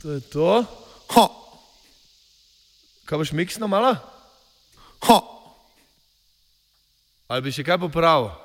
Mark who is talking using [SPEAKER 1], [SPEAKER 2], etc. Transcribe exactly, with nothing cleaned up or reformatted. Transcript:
[SPEAKER 1] To je to.
[SPEAKER 2] Ha,
[SPEAKER 1] Kaj boš miksno malo?
[SPEAKER 2] ha.
[SPEAKER 1] Ali bi še kaj popravil?